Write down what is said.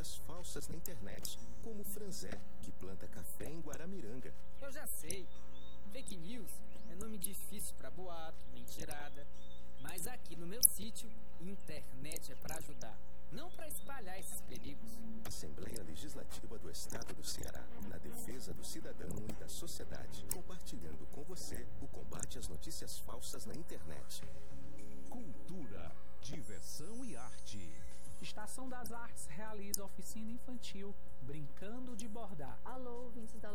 notícias falsas na internet, como Franzé, que planta café em Guaramiranga. Eu já sei. Fake news é nome difícil para boato, mentirada. Mas aqui no meu sítio, internet é para ajudar, não para espalhar esses perigos. Assembleia Legislativa do Estado do Ceará, na defesa do cidadão e da sociedade, compartilhando com você o combate às notícias falsas na internet. Cultura, diversão e arte. Estação das Artes realiza oficina infantil Brincando de Bordar. Alô, ouvintes da